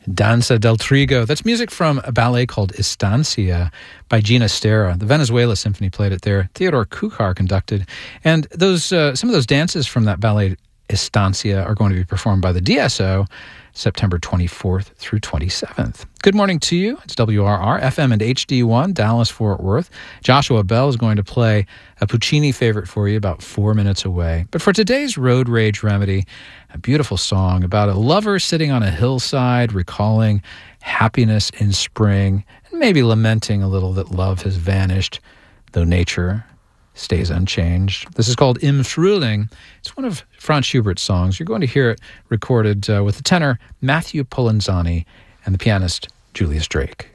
Danza del Trigo. That's music from a ballet called Estancia by Gina Stera. The Venezuela Symphony played it there. Theodore Kuchar conducted. And those some of those dances from that ballet Estancia are going to be performed by the DSO September 24th through 27th. Good morning to you. It's WRR, FM and HD1, Dallas-Fort Worth. Joshua Bell is going to play a Puccini favorite for you about 4 minutes away. But for today's Road Rage Remedy, a beautiful song about a lover sitting on a hillside, recalling happiness in spring, and maybe lamenting a little that love has vanished, though nature stays unchanged. This is called Im Frühling. It's one of Franz Schubert's songs. You're going to hear it recorded with the tenor Matthew Polenzani and the pianist Julius Drake.